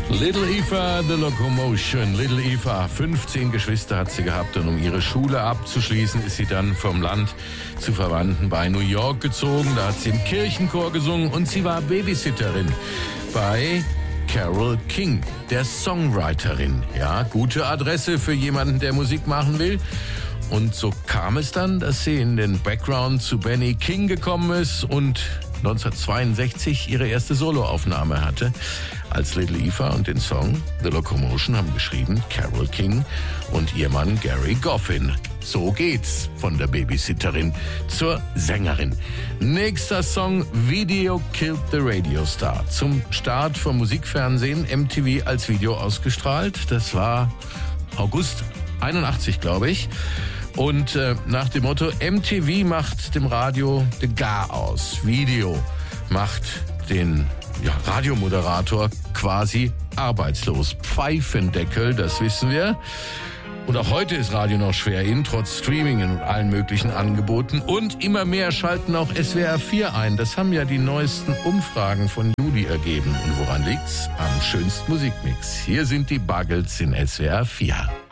Little Eva, The Locomotion. Little Eva, 15 Geschwister hat sie gehabt und um ihre Schule abzuschließen, ist sie dann vom Land zu Verwandten bei New York gezogen. Da hat sie im Kirchenchor gesungen und sie war Babysitterin bei Carole King, der Songwriterin. Ja, gute Adresse für jemanden, der Musik machen will. Und so kam es dann, dass sie in den Background zu Benny King gekommen ist und 1962 ihre erste Soloaufnahme hatte als Little Eva, und den Song The Locomotion haben geschrieben Carole King und ihr Mann Gary Goffin. So geht's von der Babysitterin zur Sängerin. Nächster Song, Video Killed the Radio Star. Zum Start vom Musikfernsehen, MTV als Video ausgestrahlt. Das war August 81, glaube ich. Und nach dem Motto, MTV macht dem Radio den Gar aus. Video macht den Radiomoderator quasi arbeitslos. Pfeifendeckel, das wissen wir. Und auch heute ist Radio noch schwer in, trotz Streaming und allen möglichen Angeboten. Und immer mehr schalten auch SWR 4 ein. Das haben ja die neuesten Umfragen von Juli ergeben. Und woran liegt's? Am schönsten Musikmix. Hier sind die Buggles in SWR 4.